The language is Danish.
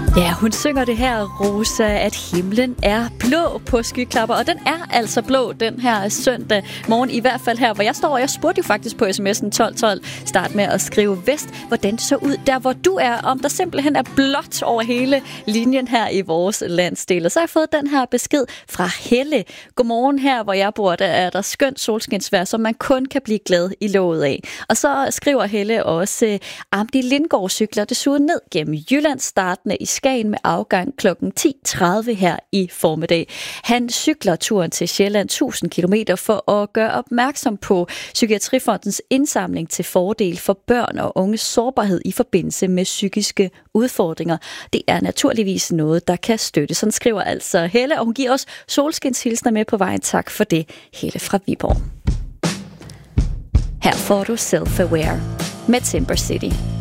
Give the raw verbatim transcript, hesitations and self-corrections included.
Ja, hun synger det her, Rosa, at himlen er blå på skyklapper, og den er altså blå den her søndag morgen, i hvert fald her, hvor jeg står. Jeg spurgte jo faktisk på sms'en tolv tolv, start med at skrive vest, hvordan det så ud der, hvor du er, om der simpelthen er blåt over hele linjen her i vores landsdel. Og så har jeg fået den her besked fra Helle. Godmorgen her, hvor jeg bor, der er der skønt solskinsvejr, som man kun kan blive glad i låget af. Og så skriver Helle også, Amdi Lindgaard cykler desuden ned gennem Jylland, startende i Skagen med afgang klokken ti tredive her i formiddag. Han cykler turen til Sjælland tusind kilometer for at gøre opmærksom på Psykiatrifondens indsamling til fordel for børn og unges sårbarhed i forbindelse med psykiske udfordringer. Det er naturligvis noget, der kan støtte. Sådan skriver altså Helle, og hun giver os solskinshilsner med på vejen. Tak for det, Helle fra Viborg. Her får du Self-Aware med Timber City.